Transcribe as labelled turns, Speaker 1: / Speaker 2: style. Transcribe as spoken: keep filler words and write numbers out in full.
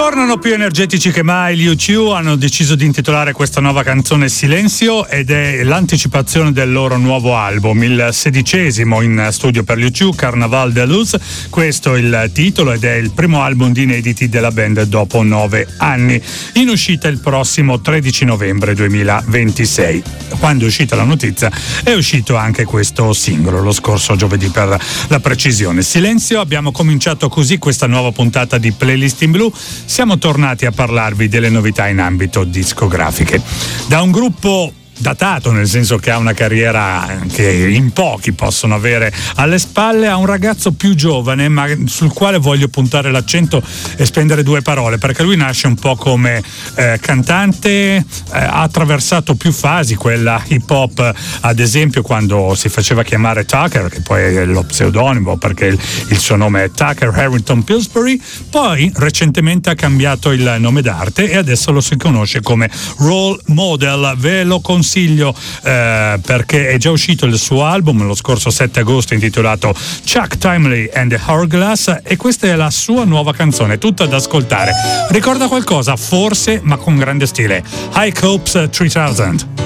Speaker 1: Tornano più energetici che mai gli U due, hanno deciso di intitolare questa nuova canzone Silenzio ed è l'anticipazione del loro nuovo album, il sedicesimo in studio per gli U due, Carnaval de Luz. Questo è il titolo ed è il primo album di inediti della band dopo nove anni, in uscita il prossimo tredici novembre duemilaventisei. Quando è uscita la notizia è uscito anche questo singolo, lo scorso giovedì per la precisione. Silenzio, abbiamo cominciato così questa nuova puntata di Playlist in Blu. Siamo tornati a parlarvi delle novità in ambito discografiche. Da un gruppo datato, nel senso che ha una carriera che in pochi possono avere alle spalle, a un ragazzo più giovane ma sul quale voglio puntare l'accento e spendere due parole, perché lui nasce un po' come eh, cantante, eh, ha attraversato più fasi, quella hip hop ad esempio quando si faceva chiamare Tucker, che poi è lo pseudonimo perché il, il suo nome è Tucker Harrington Pillsbury, poi recentemente ha cambiato il nome d'arte e adesso lo si conosce come Role Model. Ve lo consiglio consiglio eh, perché è già uscito il suo album lo scorso sette agosto intitolato Chuck Timely and the Hourglass e questa è la sua nuova canzone, tutta da ascoltare. Ricorda qualcosa? Forse, ma con grande stile. High Hopes tremila.